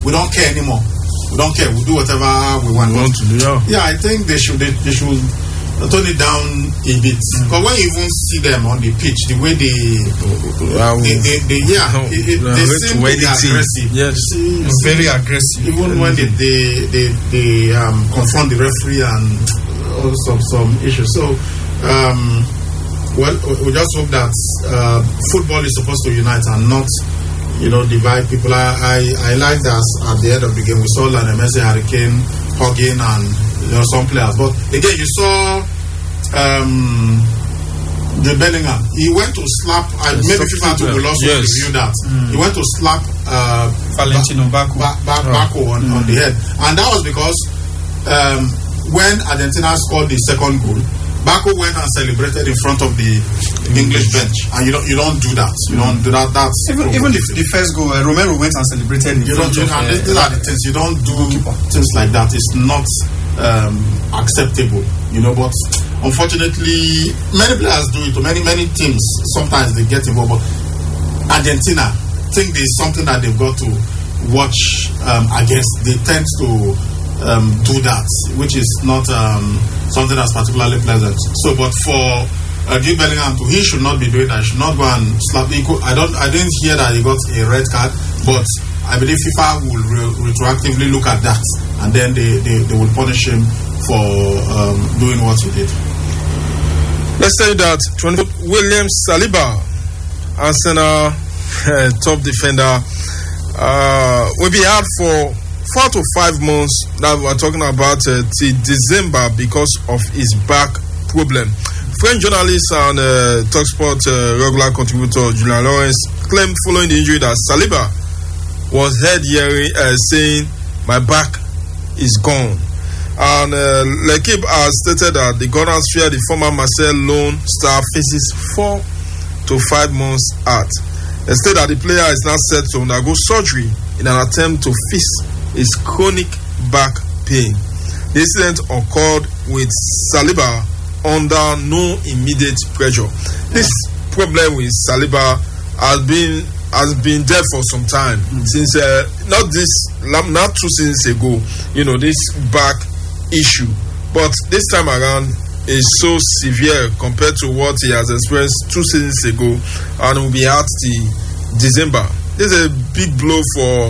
we don't care anymore. We don't care. We do whatever we want to do. Yeah, I think they should tone it down a bit. Because when you even see them on the pitch, the way they seem to be aggressive. Yes, very aggressive. Even when they confront the referee and also some issues. So, we just hope that football is supposed to unite and not, divide people. I like that at the end of the game we saw Lionel Messi, Harry Kane hugging and some players. But again, you saw the Bellingham. He went to slap. Maybe FIFA will also review that. He went to slap Valentino Bacco on the head, and that was because when Argentina scored the second goal, Bacco went and celebrated in front of the English bench, and you don't do that. You don't do that. That's even the first goal. Romero went and celebrated. These are the things you don't do. Things like that. It's not acceptable. But unfortunately, many players do it. Many teams sometimes they get involved. But Argentina, think there's something that they've got to watch against. They tend to do that, which is not something that's particularly pleasant. So, but for Jude Bellingham, he should not be doing that. He should not go and slap. I didn't hear that he got a red card, but I believe FIFA will retroactively look at that, and then they will punish him for doing what he did. Let's say that William Saliba, Arsenal top defender, will be out for 4 to 5 months that we're talking about till December because of his back problem. French journalist and TalkSport regular contributor Julian Lawrence claimed following the injury that Saliba was heard hearing saying, "My back is gone." And L'Equipe has stated that the Gunners fear the former Marseille loan star faces 4 to 5 months out. They state that the player is now set to undergo surgery in an attempt to fix his chronic back pain. The incident occurred with Saliba under no immediate pressure. This problem with Saliba has been there for some time, since not 2 seasons ago. This back issue, but this time around is so severe compared to what he has experienced 2 seasons ago, and will be out till December. This is a big blow for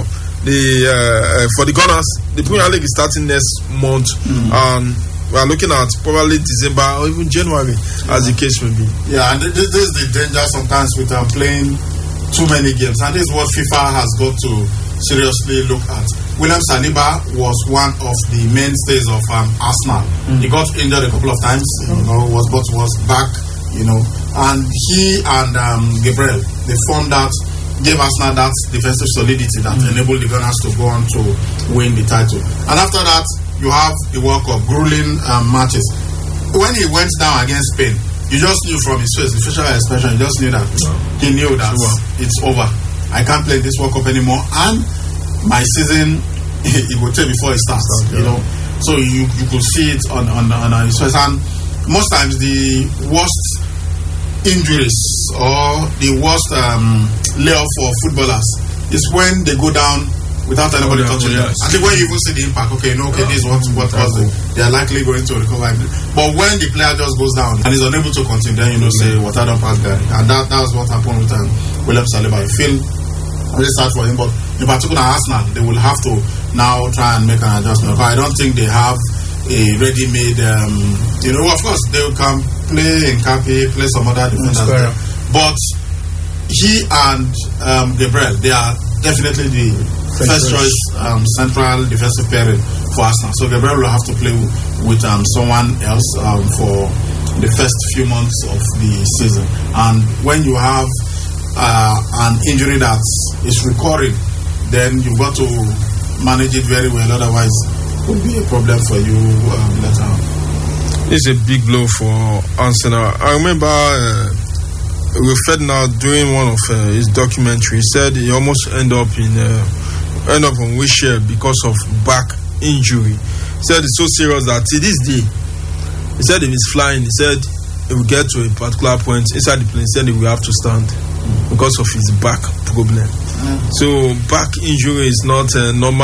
the Gunners. The Premier League is starting next month, and we are looking at probably December or even January, as the case may be. Yeah, and this is the danger sometimes with playing too many games, and this is what FIFA has got to seriously look at. William Saliba was one of the mainstays of Arsenal. He got injured a couple of times, was back, and he and Gabriel, they formed that, gave Arsenal that defensive solidity that enabled the Gunners to go on to win the title. And after that, you have the World Cup, grueling matches. When he went down against Spain, you just knew from his face, the facial expression, you just knew that he knew that it's over. I can't play this World Cup anymore, and my season it will take before it starts. So you could see it on his face. And most times the worst injuries or the worst layoff for footballers is when they go down without anybody touching them. I think when you even see the impact, this is what was it. They are likely going to recover. But when the player just goes down and is unable to continue, then say what I don't pass guy. And that's what happened with William Saliba. I feel really sad for him, but in particular Arsenal, they will have to now try and make an adjustment. But I don't think they have a ready-made of course they can play Nkapi, play some other defenders there. But he and Gabriel, they are definitely the first choice central defensive pairing for Arsenal. So Gabriel will have to play with someone else for the first few months of the season. And when you have an injury that is recurring, then you've got to manage it very well. Otherwise, it will be a problem for you later on. It's a big blow for Arsenal. I remember Rio Ferdinand doing one of his documentaries. He said he almost end up on wheelchair because of back injury. He said it's so serious that to this day, he said if he's flying, he said he will get to a particular point inside the plane, he said he will have to stand because of his back problem. So back injury is not normal.